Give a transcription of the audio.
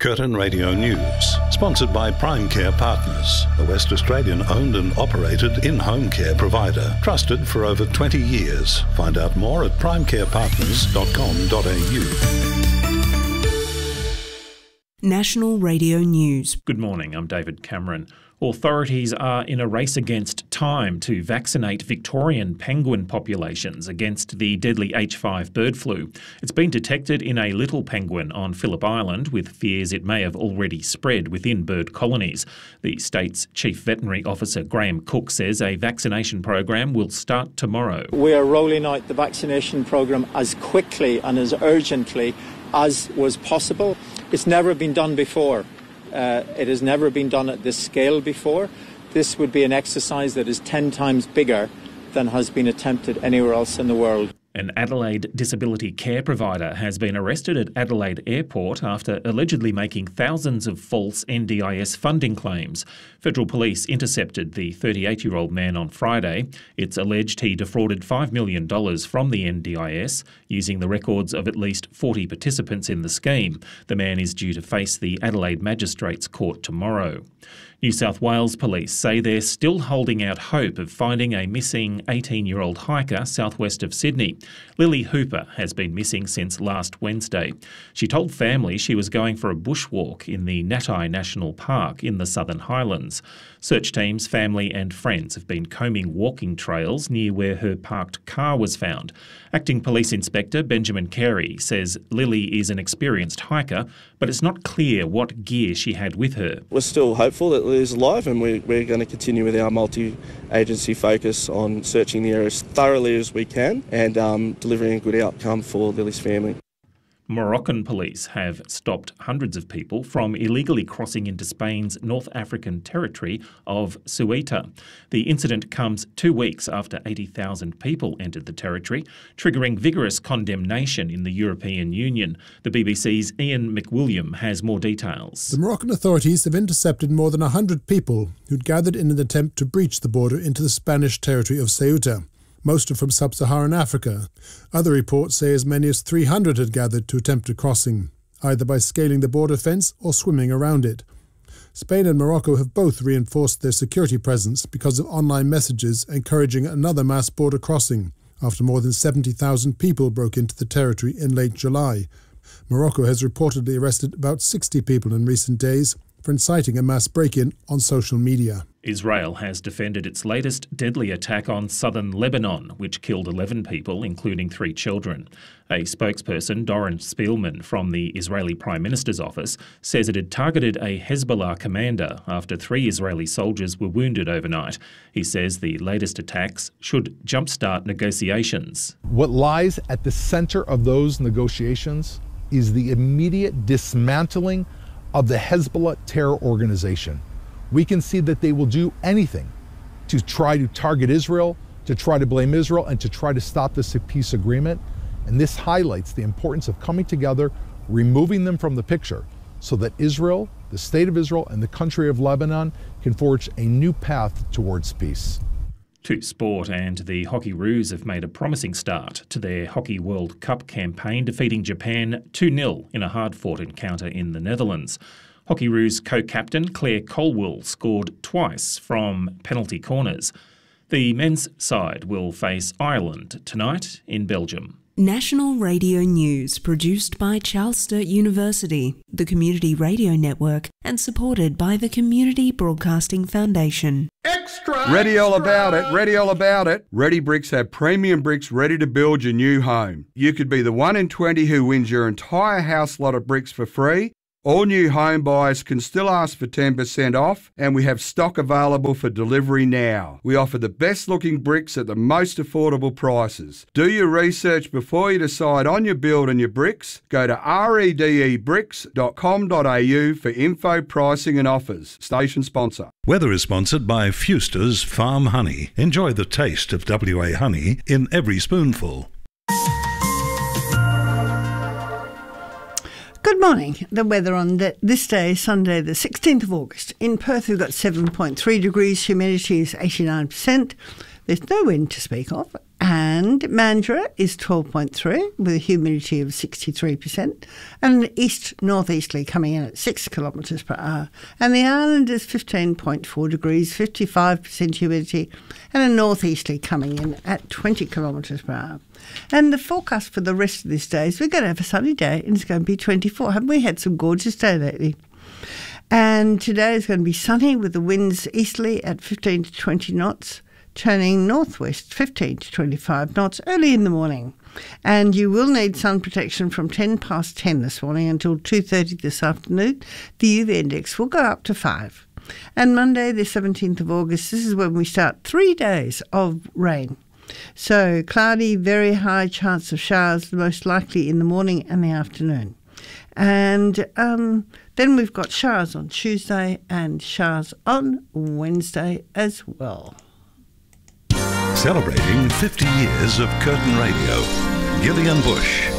Curtin Radio News, sponsored by Prime Care Partners, a West Australian owned and operated in-home care provider, trusted for over 20 years. Find out more at primecarepartners.com.au. National Radio News. Good morning, I'm David Cameron. Authorities are in a race against time to vaccinate Victorian penguin populations against the deadly H5 bird flu. It's been detected in a little penguin on Phillip Island, with fears it may have already spread within bird colonies. The state's Chief Veterinary Officer Graham Cook says a vaccination program will start tomorrow. We are rolling out the vaccination program as quickly and as urgently as was possible. It's never been done before. It has never been done at this scale before. This would be an exercise that is 10 times bigger than has been attempted anywhere else in the world. An Adelaide disability care provider has been arrested at Adelaide Airport after allegedly making thousands of false NDIS funding claims. Federal Police intercepted the 38-year-old man on Friday. It's alleged he defrauded $5 million from the NDIS, using the records of at least 40 participants in the scheme. The man is due to face the Adelaide Magistrates Court tomorrow. New South Wales Police say they're still holding out hope of finding a missing 18-year-old hiker southwest of Sydney. Lily Hooper has been missing since last Wednesday. She told family she was going for a bushwalk in the Natai National Park in the Southern Highlands. Search teams, family and friends have been combing walking trails near where her parked car was found. Acting Police Inspector Benjamin Carey says Lily is an experienced hiker, but it's not clear what gear she had with her. We're still hopeful that Lily's alive, and we're going to continue with our multi-agency focus on searching the area as thoroughly as we can and delivering a good outcome for Lily's family. Moroccan police have stopped hundreds of people from illegally crossing into Spain's North African territory of Ceuta. The incident comes 2 weeks after 80,000 people entered the territory, triggering vigorous condemnation in the European Union. The BBC's Ian McWilliam has more details. The Moroccan authorities have intercepted more than 100 people who'd gathered in an attempt to breach the border into the Spanish territory of Ceuta. Most are from sub-Saharan Africa. Other reports say as many as 300 had gathered to attempt a crossing, either by scaling the border fence or swimming around it. Spain and Morocco have both reinforced their security presence because of online messages encouraging another mass border crossing, after more than 70,000 people broke into the territory in late July. Morocco has reportedly arrested about 60 people in recent days for inciting a mass break-in on social media. Israel has defended its latest deadly attack on southern Lebanon, which killed 11 people, including 3 children. A spokesperson, Doron Spielman, from the Israeli Prime Minister's office, says it had targeted a Hezbollah commander after 3 Israeli soldiers were wounded overnight. He says the latest attacks should jumpstart negotiations. What lies at the center of those negotiations is the immediate dismantling of the Hezbollah terror organization. We can see that they will do anything to try to target Israel, to try to blame Israel, and to try to stop this peace agreement. And this highlights the importance of coming together, removing them from the picture, so that Israel, the state of Israel, and the country of Lebanon can forge a new path towards peace. To sport, and the Hockeyroos have made a promising start to their Hockey World Cup campaign, defeating Japan 2-0 in a hard-fought encounter in the Netherlands. Hockeyroos co-captain Claire Colwell scored twice from penalty corners. The men's side will face Ireland tonight in Belgium. National Radio News, produced by Charles Sturt University, the Community Radio Network, and supported by the Community Broadcasting Foundation. Ready all about it, ready all about it. Ready Bricks have premium bricks ready to build your new home. You could be the 1 in 20 who wins your entire house lot of bricks for free. All new home buyers can still ask for 10% off, and we have stock available for delivery now. We offer the best looking bricks at the most affordable prices. Do your research before you decide on your build and your bricks. Go to redebricks.com.au for info, pricing and offers. Station sponsor. Weather is sponsored by Fuster's Farm Honey. Enjoy the taste of WA honey in every spoonful. Good morning. The weather on this day, Sunday the 16th of August. In Perth we've got 7.3 degrees, humidity is 89%. There's no wind to speak of. And Mandurah is 12.3 with a humidity of 63% and an east-northeasterly coming in at 6 kilometres per hour. And the island is 15.4 degrees, 55% humidity and a northeasterly coming in at 20 kilometres per hour. And the forecast for the rest of this day is we're going to have a sunny day and it's going to be 24. Haven't we had some gorgeous day lately? And today is going to be sunny with the winds easterly at 15 to 20 knots, turning northwest 15 to 25 knots early in the morning. And you will need sun protection from 10 past 10 this morning until 2:30 this afternoon. The UV index will go up to 5. And Monday, the 17th of August, this is when we start 3 days of rain. So cloudy, very high chance of showers, most likely in the morning and the afternoon. And then we've got showers on Tuesday and showers on Wednesday as well. Celebrating 50 years of Curtin Radio, Gillian Bush.